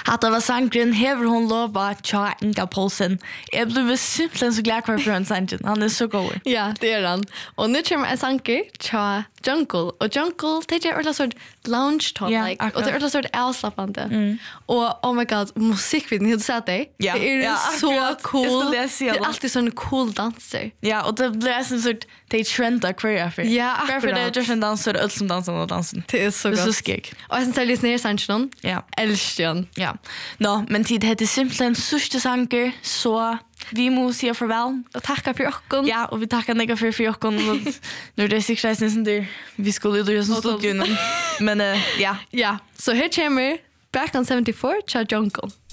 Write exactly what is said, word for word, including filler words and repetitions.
Att det var sangren hever hon lova tja Inga Paulsen. Jag blev simpelthen så glad kvar för en sangen. Han är så god. Ja, det är han. Och nu kommer en sanger tja Jungle. Och Jungle, det är en sort lounge talk. Ja, like, och det är en sort avslappande. Mm. Och oh my god, musikvidden, hur du sa det? Ja, det är ja, så akkurat. cool. Jag skulle det säga det är det. alltid sån cool danser. Ja, och det blir en sort det är trenda choreography. Ja, akkurat. För det är just en dans så det är allt som dansar och dansen. Det är så Det är gott. så skik. Och sen säljer ner sangen. Ja. Älskar Ja. Nå, men tid heter simpelthen sørste sanger, så vi må si farvel. Och tacka för oss. Ja, og vi tackar nega for for oss. Når det er sikkert nesten der vi skulle ut og gjøre sånn studion. Men uh, ja. Ja, så här kommer Back on seventy-four, Cha Jungle.